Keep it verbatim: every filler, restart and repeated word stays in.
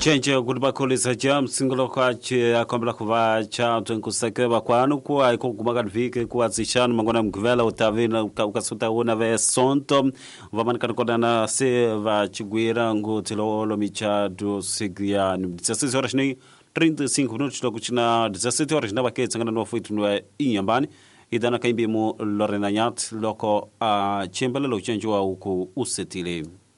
Chenje kuliba kolisa jam singulo kwa che akombla kuva cha tunkuseke bakwanu kwa iko kumaga vike kwa zishanu mangona mgvela utavina ukasuta una ve sonto vamani kanikoda na se va chigwira ngutilo lo michado sigriani dezesseis horas ni trinta e cinco minutos logo china dezessete horas na baketsa ngana no fuitu no inyambani idana kaimbi mu Lorena Nyat loko a chembele lo chenjwa uku usetile